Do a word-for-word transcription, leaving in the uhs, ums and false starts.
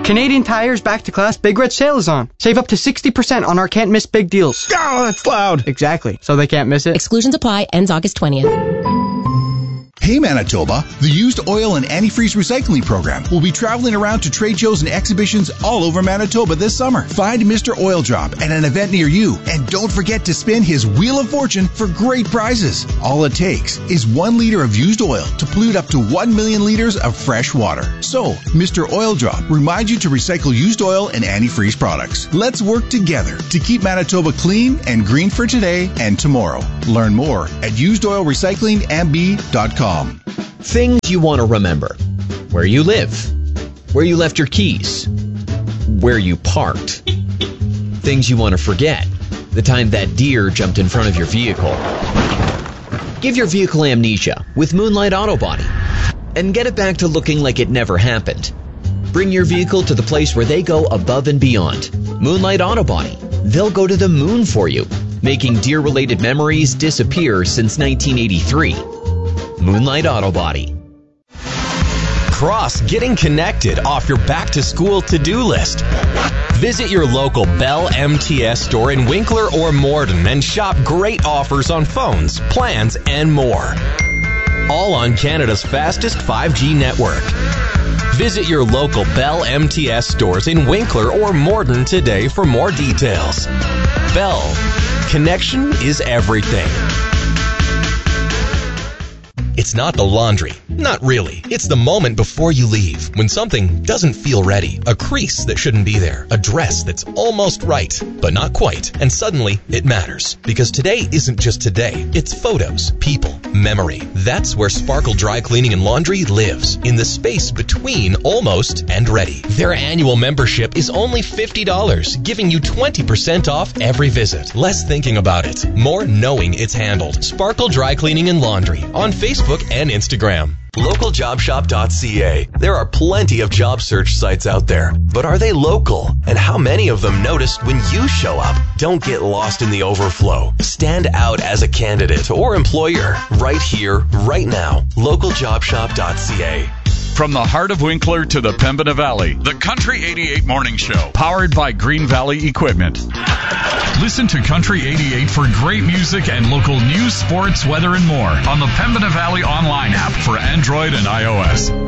Canadian Tire's Back to Class Big Red Sale is on. Save up to sixty percent on our can't miss big deals. Oh, that's loud. Exactly. So they can't miss it. Exclusions apply. Ends August twentieth. Hey Manitoba, the Used Oil and Antifreeze Recycling Program will be traveling around to trade shows and exhibitions all over Manitoba this summer. Find Mister Oil Drop at an event near you, and don't forget to spin his Wheel of Fortune for great prizes. All it takes is one liter of used oil to pollute up to one million liters of fresh water. So, Mister Oil Drop reminds you to recycle used oil and antifreeze products. Let's work together to keep Manitoba clean and green for today and tomorrow. Learn more at used oil recycling m b dot com. Things you want to remember. Where you live. Where you left your keys. Where you parked. Things you want to forget. The time that deer jumped in front of your vehicle. Give your vehicle amnesia with Moonlight Auto Body and get it back to looking like it never happened. Bring your vehicle to the place where they go above and beyond. Moonlight Auto Body. They'll go to the moon for you, making deer-related memories disappear since nineteen eighty-three. Moonlight Auto Body. Cross getting connected off your back-to-school to-do list. Visit your local Bell M T S store in Winkler or Morden and shop great offers on phones, plans, and more. All on Canada's fastest five G network. Visit your local Bell M T S stores in Winkler or Morden today for more details. Bell. Connection is everything. It's not the laundry. Not really. It's the moment before you leave, when something doesn't feel ready. A crease that shouldn't be there. A dress that's almost right, but not quite. And suddenly, it matters. Because today isn't just today. It's photos, people, memory. That's where Sparkle Dry Cleaning and Laundry lives. In the space between almost and ready. Their annual membership is only fifty dollars, giving you twenty percent off every visit. Less thinking about it, more knowing it's handled. Sparkle Dry Cleaning and Laundry on Facebook and Instagram. local job shop dot c a. There are plenty of job search sites out there, but are they local? And how many of them noticed when you show up? Don't get lost in the overflow. Stand out as a candidate or employer right here, right now. local job shop dot c a. From the heart of Winkler to the Pembina Valley, the Country eighty-eight Morning Show, powered by Green Valley Equipment. Listen to Country eighty-eight for great music and local news, sports, weather, and more on the Pembina Valley online app for Android and iOS.